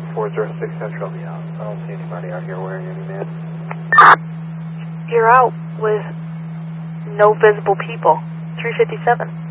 406 Central, yeah. I don't see anybody out here wearing any masks. You're out with no visible people. 357.